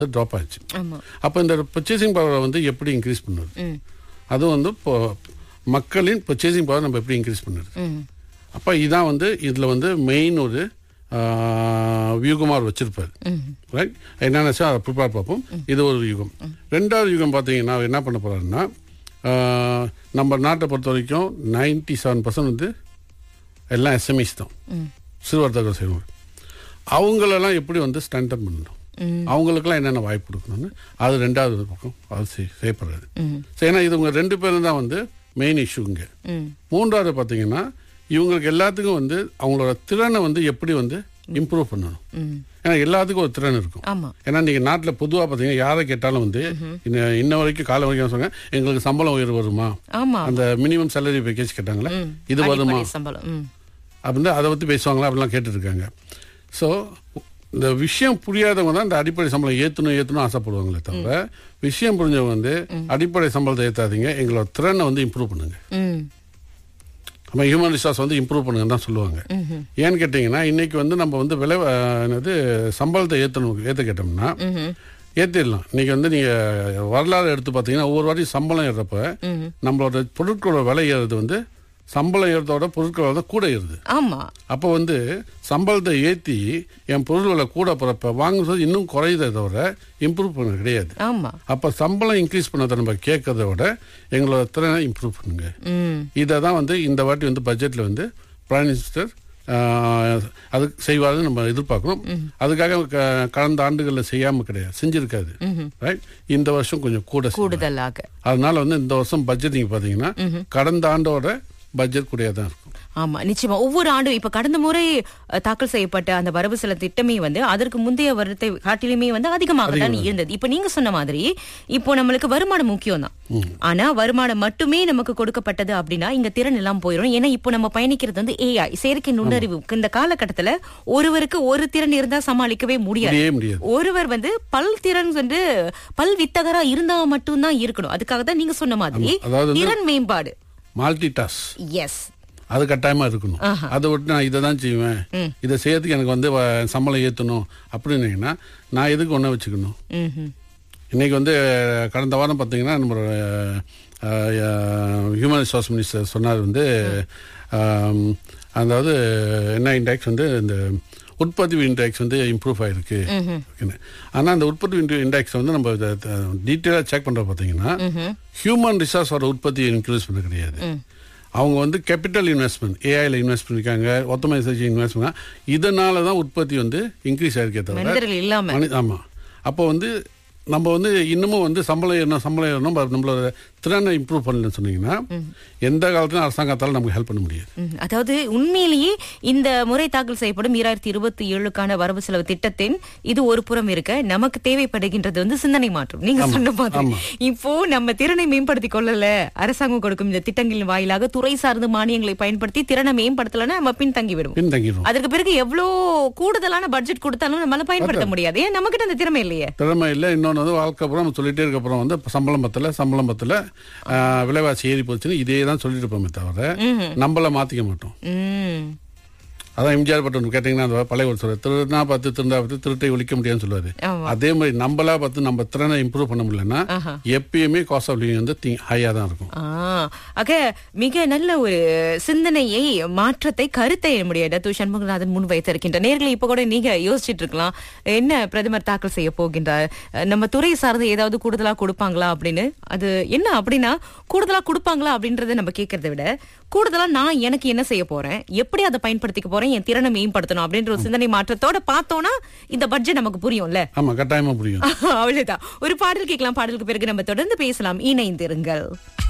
Drop ஆயிடுச்சு. அப்போ இந்த பர்ச்சேசிங் பவரை வந்து எப்படி இன்க்ரீஸ் பண்ணுறது, அது வந்து இப்போ மக்களின் பர்ச்சேசிங் பவர் நம்ம எப்படி இன்க்ரீஸ் பண்ணுறது. அப்போ இதான் வந்து இதில் வந்து மெயின் ஒரு வியூகமாக வச்சிருப்பார். ரைட், என்னென்ன அதை ப்ரிப்பேர் பார்ப்போம். இது ஒரு யுகம். ரெண்டாவது யுகம் பார்த்தீங்கன்னா என்ன பண்ண போகிறாருன்னா, நம்ம நாட்டை பொறுத்த வரைக்கும் 97% வந்து எல்லாம் எஸ்எம்இஸ் தான், சிறு வர்த்தக செய்வோம். அவங்களெல்லாம் எப்படி வந்து ஸ்ட்ரென்தன் பண்ணணும், அவங்களுக்கெல்லாம் என்னென்ன வாய்ப்பு கொடுக்கணும்னு அது ரெண்டாவது பக்கம் அது செய்யப்படுறது. ஏன்னா இது உங்க 2 பேரும் தான் வந்து மெயின் இஷ்யூ இங்கே. மூன்றாவது பார்த்தீங்கன்னா இவங்களுக்கு எல்லாத்துக்கும் வந்து அவங்களோட திறனை வந்து எப்படி வந்து இம்ப்ரூவ் பண்ணணும். ஏன்னா எல்லாத்துக்கும் ஒரு திறன் இருக்கும். ஏன்னா நீங்க நாட்டில் பொதுவாக பார்த்தீங்கன்னா யாரை கேட்டாலும் வந்து இன்ன வரைக்கும் காலம் வரைக்கும் சொன்னாங்க எங்களுக்கு சம்பளம் உயர்வு வருமா, அந்த மினிமம் சேலரி பேக்கேஜ் கேட்டாங்களா, இது வருமா அப்படின்னு அதை பற்றி பேசுவாங்களா அப்படிலாம் கேட்டுருக்காங்க. ஸோ இந்த விஷயம் புரியாதவங்க தான் இந்த அடிப்படை சம்பளம் ஏற்றணும் ஆசைப்படுவாங்களே தவிர, விஷயம் புரிஞ்சவங்க வந்து அடிப்படை சம்பளத்தை ஏற்றாதீங்க, எங்களோட திறனை வந்து இம்ப்ரூவ் பண்ணுங்க, நம்ம ஹியூமன் ரிசோர்ஸ் வந்து இம்ப்ரூவ் பண்ணுங்கன்னு தான் சொல்லுவாங்க. ஏன்னு கேட்டிங்கன்னா இன்னைக்கு வந்து நம்ம வந்து சம்பளத்தை ஏற்ற கேட்டோம்னா ஏற்றிடலாம். இன்னைக்கு வந்து நீங்கள் வரலாறு எடுத்து பார்த்தீங்கன்னா ஒவ்வொரு வாட்டி சம்பளம் ஏறப்ப நம்மளோட பொருட்களோட விலை ஏறது வந்து சம்பளம் ஏறதோட பொருட்கள் தான் கூட ஏறுது. அப்போ வந்து சம்பளத்தை ஏற்றி என் பொருள்களை கூட போறப்ப வாங்குறது இன்னும் குறையதை தவிர இம்ப்ரூவ் பண்ண கிடையாது. அப்ப சம்பளம் இன்க்ரீஸ் பண்ணதை நம்ம கேட்கறத விட எங்களோட திறனை இம்ப்ரூவ் பண்ணுங்க. இதை தான் வந்து இந்த வாட்டி வந்து பட்ஜெட்ல வந்து பிரைம் மினிஸ்டர் அது செய்வாருன்னு நம்ம எதிர்பார்க்கணும். அதுக்காக கடந்த ஆண்டுகள்ல செய்யாம கிடையாது, செஞ்சிருக்காது. ரைட், இந்த வருஷம் கொஞ்சம் கூடுதலாக. அதனால வந்து இந்த வருஷம் பட்ஜெட் நீங்க பாத்தீங்கன்னா கடந்த ஆண்டோட பட்ஜெட் கூடயே தான் இருக்கும். ஆமா, நிச்சயமா. ஒவ்வொரு ஆண்டும் இப்ப கடந்த முறை தாக்கல் செய்யப்பட்ட அந்த வரவு செலவு திட்டமே வந்து அதற்கு முந்தைய வருடத்தை காட்டிலுமே வந்து அதிகமாக தான் இருந்தது. இப்ப நீங்க சொன்ன மாதிரி இப்போ நம்மளுக்கு வருமானம் முக்கியம் தான். ஆனா வருமானம் மட்டுமே நமக்கு கொடுக்கப்பட்டது அப்படின்னா இங்க திறன் எல்லாம் போயிடும். ஏன்னா இப்போ நம்ம பயணிக்கிறது வந்து ஏஐ, செயற்கை நுண்ணறிவு. இந்த காலகட்டத்துல ஒருவருக்கு ஒரு திறன் இருந்தா சமாளிக்கவே முடியாது. ஒருவர் வந்து பல் திறன் வந்து பல் வித்தகரா இருந்தா மட்டும்தான் இருக்கணும். அதுக்காக தான் நீங்க சொன்ன மாதிரி திறன் மேம்பாடு, மல்டி டாஸ்க், எஸ், அது கட்டாயமா இருக்கணும். அதை விட்டு நான் இதை தான் செய்வேன், இதை செய்யறதுக்கு எனக்கு வந்து சம்பளம் ஏற்றணும் அப்படின்னீங்கன்னா நான் எதுக்கு ஒன்றை வச்சுக்கணும். இன்னைக்கு வந்து கடந்த வாரம் பார்த்தீங்கன்னா நம்மளோட ஹியூமன் ரிசோர்ஸ் மினிஸ்டர் சொன்னார் வந்து அதாவது என்ன இண்டெக்ஸ் வந்து இந்த உற்பத்தி இண்டெக்ஸ் வந்து இம்ப்ரூவ் ஆயிருக்கு. ஆனால் அந்த உற்பத்தி இண்டெக்ஸ் வந்து நம்ம டீட்டெயிலாக செக் பண்ணுற பார்த்தீங்கன்னா ஹியூமன் ரிசோர்ஸோட உற்பத்தி இன்க்ரீஸ் பண்ண கிடையாது. அவங்க வந்து கேபிட்டல் இன்வெஸ்ட்மெண்ட், ஏஐல இன்வெஸ்ட் பண்ணிருக்காங்க, ஆட்டோமைசேஷன் இன்வெஸ்ட் பண்ணா, இதனால தான் உற்பத்தி வந்து இன்க்ரீஸ் ஆயிருக்கே தவிர. ஆமா, அப்போ வந்து நம்ம வந்து இன்னமும் வந்து சம்பளம் ஏறணும் நம்மளோட திறனை இம்ப்ரூவ் பண்ணலன்னு சொன்னீங்கன்னா எந்த காலத்திலும் அரசாங்கத்தால் நமக்கு ஹெல்ப் பண்ண முடியாது. அதாவது உண்மையிலேயே இந்த முறை தாக்கல் செய்யப்படும் 2027க்கான வரவு செலவு திட்டத்தின் இது ஒரு புறம் இருக்க, நமக்கு தேவைப்படுகின்றது வந்து சிந்தனை மாற்றம். நீங்க சொன்ன மாதிரி இப்போ நம்ம திறனை மேம்படுத்திக் கொள்ளல, அரசாங்கம் கொடுக்கும் இந்த திட்டங்களின் வாயிலாக துறை சார்ந்த மானியங்களை பயன்படுத்தி திறனை மேம்படுத்தலன்னா நம்ம பின்தங்கிவிடும். அதற்கு பிறகு எவ்வளவு கூடுதலான பட்ஜெட் கொடுத்தாலும் நம்மளால பயன்படுத்த முடியாது. ஏன் நமக்கிட்ட அந்த திறமை இல்லையே. திறமை இல்லை. இன்னொன்று வந்து வாழ்க்கை அப்புறம் சொல்லிட்டே இருக்க அப்புறம் வந்து சம்பளம் பத்தல விலைவாசி ஏறி போச்சுன்னு இதே தான் சொல்லிட்டு இருப்போமே தவிர நம்மள மாத்திக்க மாட்டோம். அதான் எம்ஜிஆர் பட்டம் கேட்டீங்கன்னா அந்த பழைய ஒரு சொல்ற திருடனா பார்த்து திருடா பார்த்து திருட்டை ஒழிக்க முடியாதுன்னு சொல்லுவாரு. அதே மாதிரி நம்மளா பார்த்து நம்ம திறனை இம்ப்ரூவ் பண்ண முடியலன்னா எப்பயுமே காஸ்ட் ஆஃப் லிவிங் வந்து ஹையா தான் இருக்கும். ஆக மிக நல்ல ஒரு சிந்தனையை, மாற்றத்தை, கருத்தை நம்முடைய டத்து சண்முகநாதன் முன் வைத்திருக்கின்ற நேர்களை இப்ப கூட நீங்க யோசிச்சுட்டு இருக்கலாம், என்ன பிரதமர் தாக்கல் செய்ய போகின்றார், நம்ம துறை சார்ந்து ஏதாவது கூடுதலா கொடுப்பாங்களா அப்படின்னு. அது என்ன அப்படின்னா கூடுதலா கொடுப்பாங்களா அப்படின்றத நம்ம கேட்கறத விட கூடுதலா நான் எனக்கு என்ன செய்ய போறேன், எப்படி அதை பயன்படுத்திக்க போறேன், என் திறனை மேம்படுத்தணும் அப்படின்ற ஒரு சிந்தனை மாற்றத்தோட பார்த்தோம்னா இந்த பட்ஜெட் நமக்கு புரியும்ல. ஆமா, கட்டாயமா புரியும். அவ்வளவுதான். ஒரு பாடல் கேட்கலாம். பாடலுக்கு பிறகு நம்ம தொடர்ந்து பேசலாம். இணைந்திருங்கள்.